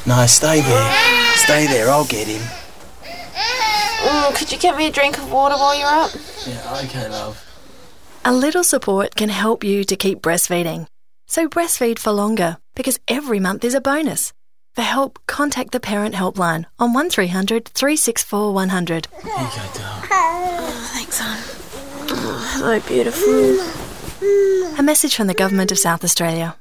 No, stay there. Stay there, I'll get him. Could you get me a drink of water while you're up? Yeah, okay, love. A little support can help you to keep breastfeeding. So breastfeed for longer, because every month is a bonus. For help, contact the Parent Helpline on 1300 364 100. Here you go, darling. Thanks, hon. Hello, beautiful. A message from the Government of South Australia.